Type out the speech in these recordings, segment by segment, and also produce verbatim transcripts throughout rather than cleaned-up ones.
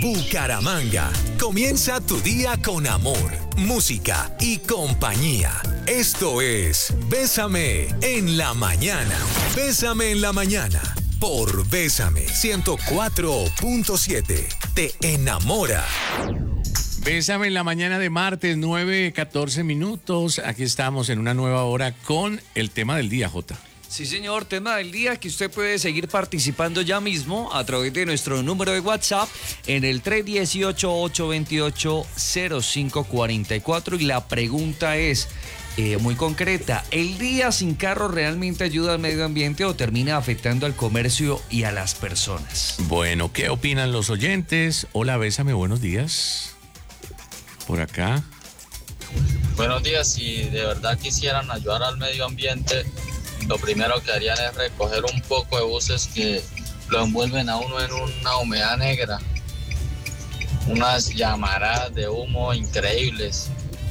Bucaramanga. Comienza tu día con amor, música y compañía. Esto es Bésame en la mañana. Bésame en la mañana por Bésame ciento cuatro punto siete. Te enamora. Bésame en la mañana de martes, nueve, catorce minutos. Aquí estamos en una nueva hora con el tema del día, Jota. Sí, señor, tema del día que usted puede seguir participando ya mismo a través de nuestro número de WhatsApp en el tres uno ocho, ocho dos ocho, cero cinco cuatro cuatro. Y la pregunta es eh, muy concreta: ¿el día sin carro realmente ayuda al medio ambiente o termina afectando al comercio y a las personas? Bueno, ¿qué opinan los oyentes? Hola, Bésame, buenos días. Por acá. Buenos días, si de verdad quisieran ayudar al medio ambiente, lo primero que harían es recoger un poco de buses que lo envuelven a uno en una humedad negra. Unas llamaradas de humo increíbles.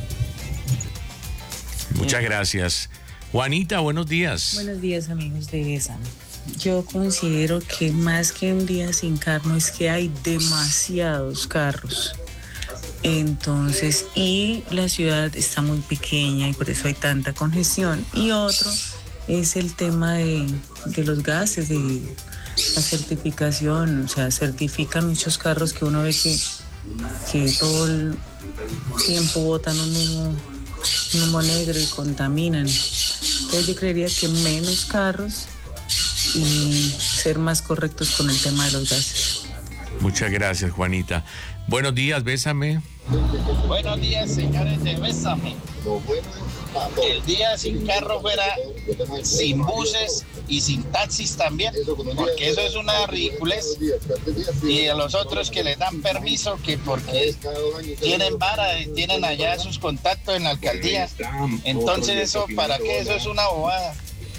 Muchas gracias. Juanita, buenos días. Buenos días, amigos de Bésame. Yo considero que más que un día sin carro es que hay demasiados carros. Entonces, y la ciudad está muy pequeña y por eso hay tanta congestión. Y otro es el tema de, de los gases, de la certificación. O sea, certifican muchos carros que uno ve que, que todo el tiempo botan un humo, un humo negro y contaminan. Entonces yo creería que menos carros y ser más correctos con el tema de los gases. Muchas gracias, Juanita. Buenos días, Bésame. Buenos días, señores de Bésame. El día sin carro fuera sin buses y sin taxis también, porque eso es una ridiculez. Y a los otros que les dan permiso, que porque tienen vara, tienen allá sus contactos en la alcaldía. Entonces eso, ¿para qué? Eso es una bobada.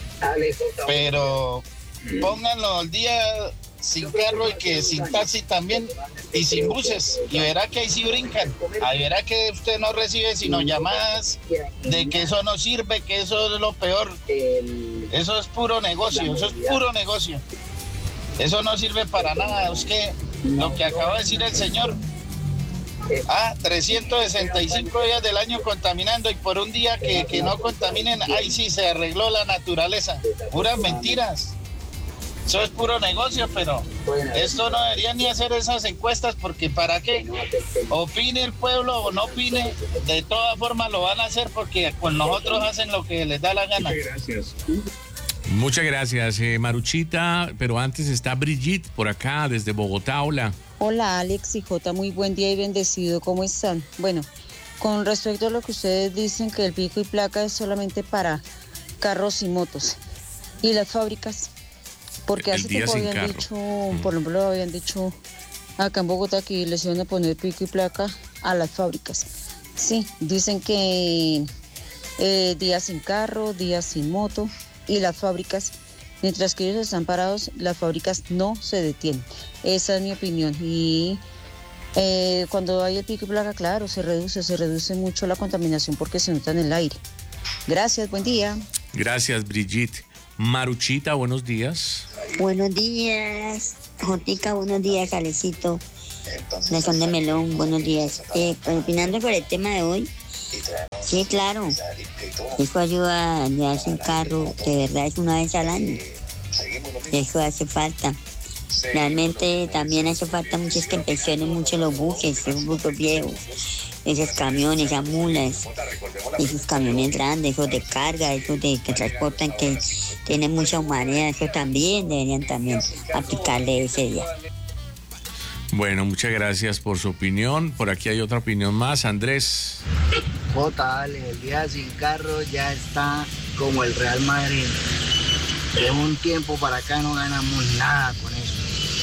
Pero pónganlo al día sin carro y que sin taxi también y sin buses, y verá que ahí sí brincan. Ahí verá que usted no recibe sino llamadas de que eso no sirve, que eso es lo peor. Eso es puro negocio, eso es puro negocio. Eso no sirve para nada. Es que lo que acaba de decir el señor, ah, trescientos sesenta y cinco días del año contaminando, y por un día que, que no contaminen, ahí sí se arregló la naturaleza. Puras mentiras. Eso es puro negocio, pero esto no deberían ni hacer esas encuestas, porque ¿para qué? Opine el pueblo o no opine, de todas formas lo van a hacer, porque con nosotros hacen lo que les da la gana. Muchas gracias. Muchas gracias, eh, Maruchita, pero antes está Brigitte por acá, desde Bogotá. Hola. Hola, Alex y Jota, muy buen día y bendecido, ¿cómo están? Bueno, con respecto a lo que ustedes dicen, que el pico y placa es solamente para carros y motos, ¿y las fábricas? Porque hace tiempo habían carro. dicho, por ejemplo, habían dicho acá en Bogotá que les iban a poner pico y placa a las fábricas. Sí, dicen que eh, días sin carro, días sin moto, y las fábricas, mientras que ellos están parados, las fábricas no se detienen. Esa es mi opinión. Y eh, cuando hay el pico y placa, claro, se reduce, se reduce mucho la contaminación porque se nota en el aire. Gracias, buen día. Gracias, Brigitte. Maruchita, buenos días. Buenos días, Jotica, buenos días, Alecito. Nación de Melón, buenos días. Eh, opinando por el tema de hoy, sí, claro, eso ayuda a andar sin carro, de verdad es una vez al año. Eso hace falta. Realmente también hace falta muchas que impresionen mucho los buses, esos buses viejos, esos camiones, esas mulas, esos camiones grandes, esos de carga, esos de que transportan, que tienen mucha humanidad, eso también deberían también aplicarle ese día. Bueno, muchas gracias por su opinión. Por aquí hay otra opinión más, Andrés. Jota, dale, el día sin carro ya está como el Real Madrid. De un tiempo para acá no ganamos nada con eso.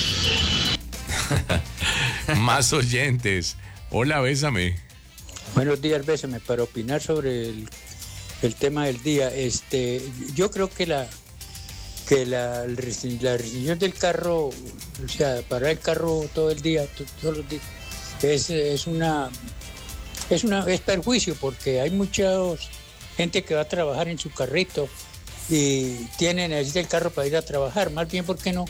Más oyentes. Hola, Bésame. Buenos días, Bésame. Para opinar sobre el, el tema del día, este, yo creo que la que la, la restricción del carro, o sea, parar el carro todo el día, todos los días, es, es una es una es perjuicio, porque hay mucha gente que va a trabajar en su carrito y tiene necesita el carro para ir a trabajar. Más bien, ¿por qué no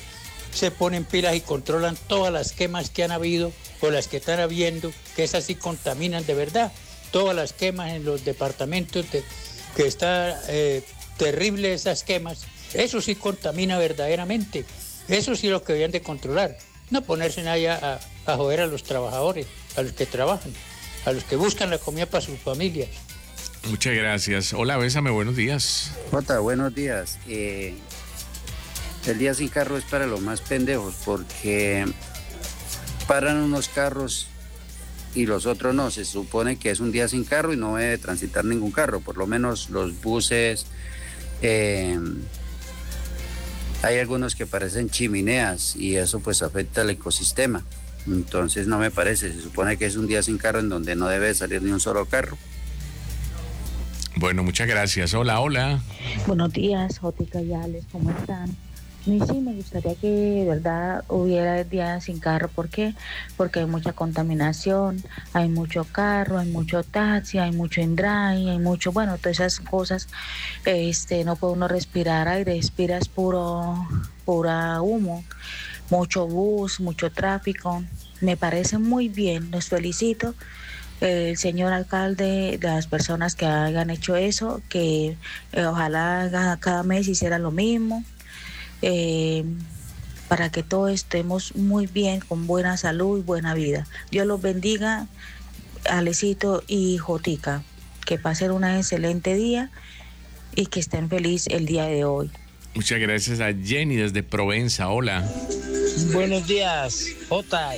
se ponen pilas y controlan todas las quemas que han habido o las que están habiendo, que esas sí contaminan de verdad. Todas las quemas en los departamentos, de, que está eh, terrible esas quemas, eso sí contamina verdaderamente. Eso sí es lo que deben de controlar. No ponerse allá a, a joder a los trabajadores, a los que trabajan, a los que buscan la comida para sus familias. Muchas gracias. Hola, Bésame, buenos días. Jota, buenos días. Eh, el día sin carro es para los más pendejos porque paran unos carros y los otros no. Se supone que es un día sin carro y no debe transitar ningún carro, por lo menos los buses. Eh, hay algunos que parecen chimeneas y eso pues afecta al ecosistema. Entonces no me parece, se supone que es un día sin carro en donde no debe salir ni un solo carro. Bueno, muchas gracias. Hola, hola. Buenos días, Jótica y Alex, ¿cómo están? A mí sí me gustaría que de verdad hubiera días sin carro. ¿Por qué? Porque hay mucha contaminación, hay mucho carro, hay mucho taxi, hay mucho in-drive, hay mucho, bueno, todas esas cosas. Este, no puede uno respirar aire, respiras puro, pura humo, mucho bus, mucho tráfico. Me parece muy bien, los felicito. El señor alcalde, las personas que hayan hecho eso, que eh, ojalá cada mes hiciera lo mismo. Eh, para que todos estemos muy bien, con buena salud y buena vida. Dios los bendiga, Alecito y Jotica, que pasen un excelente día y que estén felices el día de hoy. Muchas gracias a Jenny desde Provenza. Hola. Buenos días, Jota.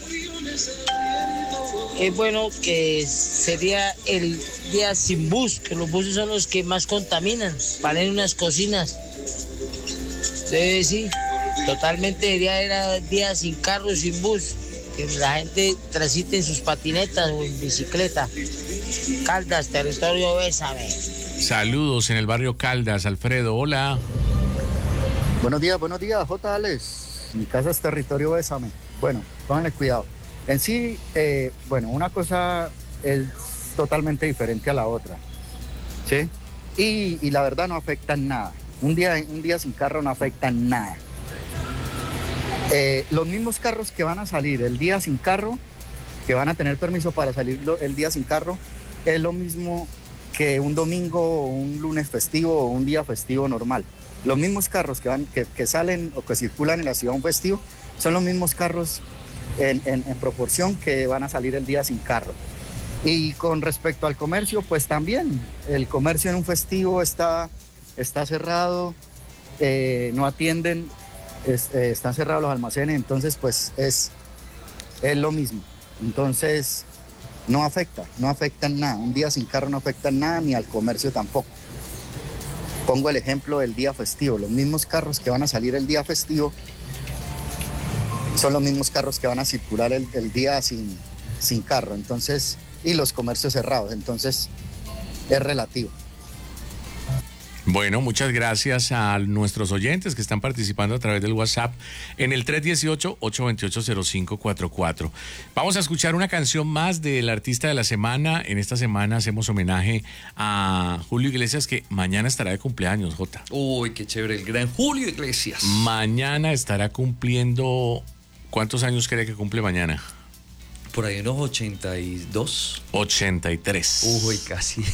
Es bueno que sería el día sin bus, que los buses son los que más contaminan, valen unas cocinas. Debe sí, totalmente debería era día sin carro, sin bus, que la gente transite en sus patinetas o en bicicleta. Caldas, territorio Bésame. Saludos en el barrio Caldas, Alfredo, hola. Buenos días, buenos días, J. Alex. Mi casa es territorio Bésame. Bueno, pónganle cuidado. En sí, eh, bueno, una cosa es totalmente diferente a la otra, ¿sí? Y, y la verdad no afecta en nada. Un día, un día sin carro no afecta en nada. Eh, los mismos carros que van a salir el día sin carro, que van a tener permiso para salir el día sin carro, es lo mismo que un domingo o un lunes festivo o un día festivo normal. Los mismos carros que, van, que, que salen o que circulan en la ciudad un festivo son los mismos carros en, en, en proporción que van a salir el día sin carro. Y con respecto al comercio, pues también el comercio en un festivo está... está cerrado, eh, no atienden, es, eh, están cerrados los almacenes, entonces pues es, es lo mismo. Entonces no afecta, no afecta en nada. Un día sin carro no afecta en nada, ni al comercio tampoco. Pongo el ejemplo del día festivo. Los mismos carros que van a salir el día festivo son los mismos carros que van a circular el, el día sin, sin carro. Entonces, y los comercios cerrados. Entonces es relativo. Bueno, muchas gracias a nuestros oyentes que están participando a través del WhatsApp en el tres uno ocho, ocho dos ocho, cero cinco cuatro cuatro. Vamos a escuchar una canción más del artista de la semana. En esta semana hacemos homenaje a Julio Iglesias, que mañana estará de cumpleaños, Jota. Uy, qué chévere, el gran Julio Iglesias. Mañana estará cumpliendo... ¿Cuántos años cree que cumple mañana? Por ahí unos ochenta y dos. ochenta y tres. Uy, casi.